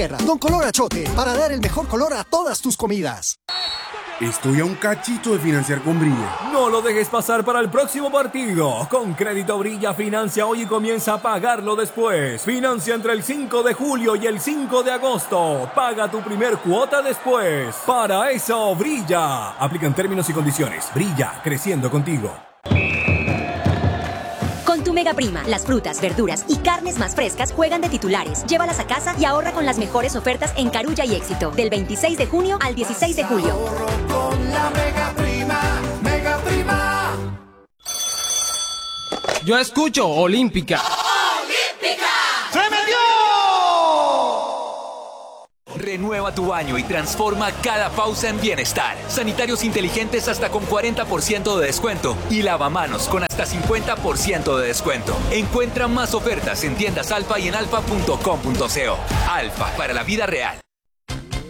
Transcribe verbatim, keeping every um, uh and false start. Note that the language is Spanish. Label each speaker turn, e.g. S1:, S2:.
S1: Don Color Achote, para dar el mejor color a todas tus comidas.
S2: Estoy a un cachito de financiar con Brilla.
S3: No lo dejes pasar para el próximo partido. Con Crédito Brilla, financia hoy y comienza a pagarlo después. Financia entre el cinco de julio y el cinco de agosto. Paga tu primer cuota después. Para eso, Brilla. Aplican términos y condiciones. Brilla, creciendo contigo.
S4: Con tu Mega Prima, las frutas, verduras y carnes más frescas juegan de titulares. Llévalas a casa y ahorra con las mejores ofertas en Carulla y Éxito. Del veintiséis de junio al dieciséis de julio.
S5: Ahorro con la Mega Prima, Mega Prima.
S6: Yo escucho Olímpica.
S5: ¡Olímpica!
S7: ¡Se metió!
S8: Renueva tu baño y transforma cada pausa en bienestar. Sanitarios inteligentes hasta con cuarenta por ciento de descuento y lavamanos con hasta cincuenta por ciento de descuento. Encuentra más ofertas en tiendas Alfa y en alfa punto com punto co. Alfa, para la vida real.